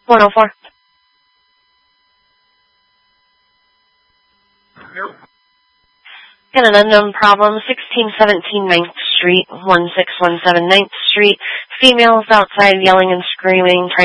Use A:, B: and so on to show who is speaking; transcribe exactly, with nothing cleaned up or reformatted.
A: one oh four.
B: Nope.
A: Got an unknown problem, sixteen seventeen ninth Street, one six one seven ninth Street. Females outside yelling and screaming, trying